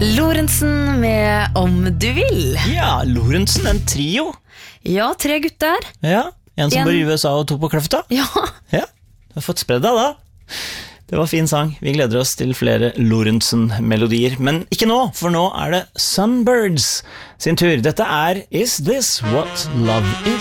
Lorentzen med Om du vil. Ja, Lorentzen, en trio. Ja, 3 gutter. Ja, en som bor i USA og 2 på Kløfta. Ja. Ja, du har fått spredd deg da. Det var fin sang. Vi gleder oss til flere Lorentzen-melodier. Men ikke nå, for nå er det Sunbirds sin tur. Dette er Is This What Love Is?